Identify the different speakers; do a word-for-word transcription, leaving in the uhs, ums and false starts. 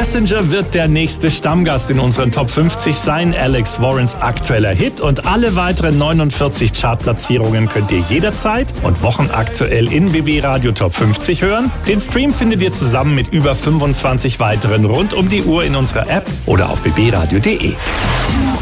Speaker 1: Passenger wird der nächste Stammgast in unseren Top fünfzig sein. Alex Warrens aktueller Hit und alle weiteren neunundvierzig Chartplatzierungen könnt ihr jederzeit und wochenaktuell in B B Radio Top fünfzig hören. Den Stream findet ihr zusammen mit über fünfundzwanzig weiteren rund um die Uhr in unserer App oder auf b b radio punkt d e.